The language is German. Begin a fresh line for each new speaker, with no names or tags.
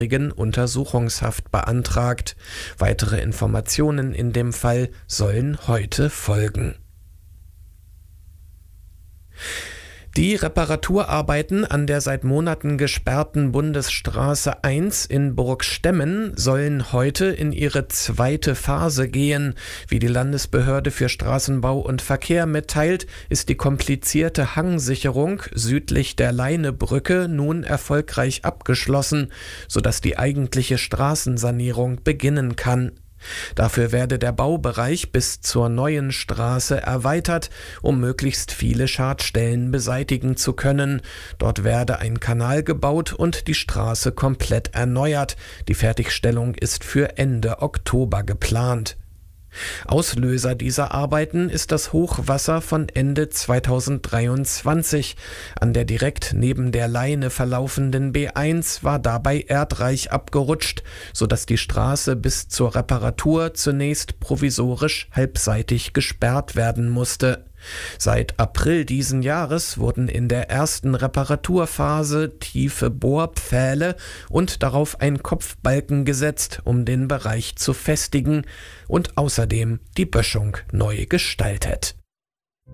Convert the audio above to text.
Untersuchungshaft beantragt. Weitere Informationen in dem Fall sollen heute folgen. Die Reparaturarbeiten an der seit Monaten gesperrten Bundesstraße 1 in Burgstemmen sollen heute in ihre zweite Phase gehen. Wie die Landesbehörde für Straßenbau und Verkehr mitteilt, ist die komplizierte Hangsicherung südlich der Leinebrücke nun erfolgreich abgeschlossen, sodass die eigentliche Straßensanierung beginnen kann. Dafür werde der Baubereich bis zur neuen Straße erweitert, um möglichst viele Schadstellen beseitigen zu können. Dort werde ein Kanal gebaut und die Straße komplett erneuert. Die Fertigstellung ist für Ende Oktober geplant. Auslöser dieser Arbeiten ist das Hochwasser von Ende 2023. An der direkt neben der Leine verlaufenden B1 war dabei Erdreich abgerutscht, sodass die Straße bis zur Reparatur zunächst provisorisch halbseitig gesperrt werden musste. Seit April diesen Jahres wurden in der ersten Reparaturphase tiefe Bohrpfähle und darauf ein Kopfbalken gesetzt, um den Bereich zu festigen, und außerdem die Böschung neu gestaltet.